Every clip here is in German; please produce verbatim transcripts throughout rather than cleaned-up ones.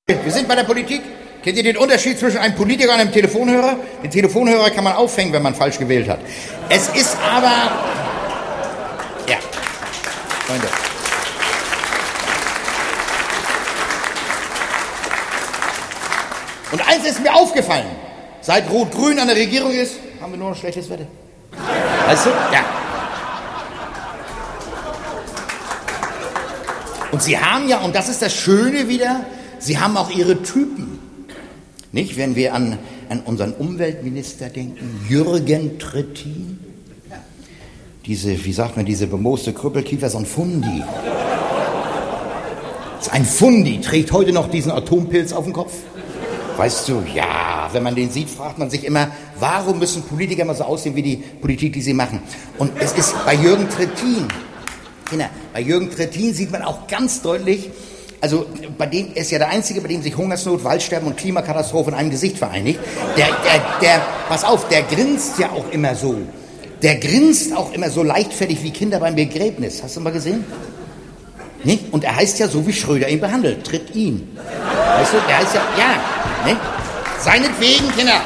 Wir sind bei der Politik. Kennt ihr den Unterschied zwischen einem Politiker und einem Telefonhörer? Den Telefonhörer kann man aufhängen, wenn man falsch gewählt hat. Es ist aber... Ja, Freunde. Und eins ist mir aufgefallen. Seit Rot-Grün an der Regierung ist, haben wir nur noch schlechtes Wetter. Weißt du? Ja. Und sie haben ja, und das ist das Schöne wieder, sie haben auch ihre Typen. Nicht, wenn wir an, an unseren Umweltminister denken, Jürgen Trittin. Diese, wie sagt man, diese bemooste Krüppelkiefer, so ein Fundi. Das ist ein Fundi, trägt heute noch diesen Atompilz auf dem Kopf. Weißt du, ja, wenn man den sieht, fragt man sich immer, warum müssen Politiker immer so aussehen wie die Politik, die sie machen? Und es ist bei Jürgen Trittin, Kinder, bei Jürgen Trittin sieht man auch ganz deutlich, also bei dem ist ja der Einzige, bei dem sich Hungersnot, Waldsterben und Klimakatastrophe in einem Gesicht vereinigt. Der, der, der, pass auf, der grinst ja auch immer so. Der grinst auch immer so leichtfertig wie Kinder beim Begräbnis. Hast du mal gesehen? Nicht? Und er heißt ja so, wie Schröder ihn behandelt. Tritt ihn. Weißt du, der heißt ja, ja. Nicht? Seinetwegen, Kinder.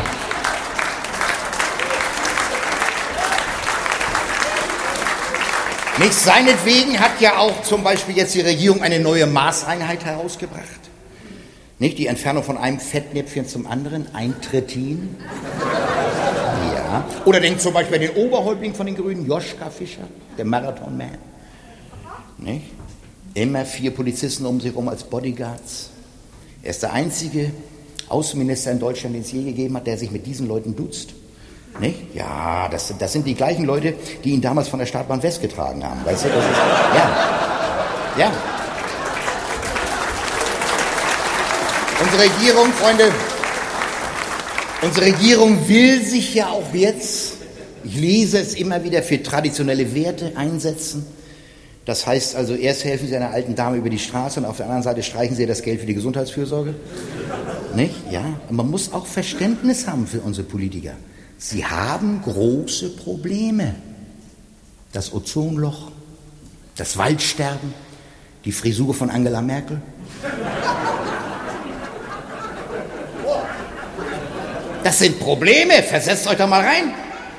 Nicht seinetwegen hat ja auch zum Beispiel jetzt die Regierung eine neue Maßeinheit herausgebracht. Nicht die Entfernung von einem Fettnäpfchen zum anderen, ein Trittin. Ja. Oder denkt zum Beispiel den Oberhäuptling von den Grünen, Joschka Fischer, der Marathon-Man. Nicht? Immer vier Polizisten um sich herum als Bodyguards. Er ist der einzige Außenminister in Deutschland, den es je gegeben hat, der sich mit diesen Leuten duzt. Nicht? Ja, das, das sind die gleichen Leute, die ihn damals von der Startbahn West getragen haben. Weißt du, das ist, ja. Ja. Unsere Regierung, Freunde, unsere Regierung will sich ja auch jetzt, ich lese es immer wieder, für traditionelle Werte einsetzen. Das heißt also, erst helfen Sie einer alten Dame über die Straße und auf der anderen Seite streichen Sie das Geld für die Gesundheitsfürsorge. Nicht? Ja. Und man muss auch Verständnis haben für unsere Politiker. Sie haben große Probleme. Das Ozonloch, das Waldsterben, die Frisur von Angela Merkel. Das sind Probleme, versetzt euch doch mal rein.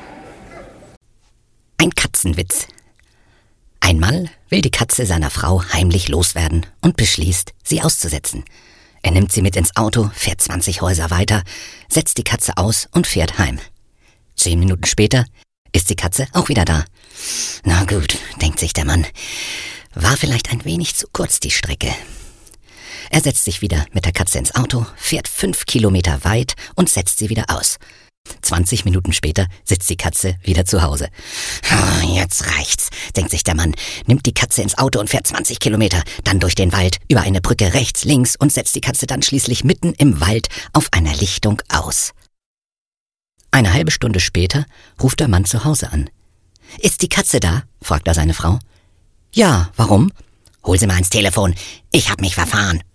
Ein Katzenwitz. Ein Mann will die Katze seiner Frau heimlich loswerden und beschließt, sie auszusetzen. Er nimmt sie mit ins Auto, fährt zwanzig Häuser weiter, setzt die Katze aus und fährt heim. Zehn Minuten später ist die Katze auch wieder da. Na gut, denkt sich der Mann, war vielleicht ein wenig zu kurz die Strecke. Er setzt sich wieder mit der Katze ins Auto, fährt fünf Kilometer weit und setzt sie wieder aus. zwanzig Minuten später sitzt die Katze wieder zu Hause. Oh, jetzt reicht's, denkt sich der Mann, nimmt die Katze ins Auto und fährt zwanzig Kilometer, dann durch den Wald, über eine Brücke rechts, links und setzt die Katze dann schließlich mitten im Wald auf einer Lichtung aus. Eine halbe Stunde später ruft der Mann zu Hause an. »Ist die Katze da?« fragt er seine Frau. »Ja, warum?« »Hol sie mal ans Telefon, ich hab mich verfahren.«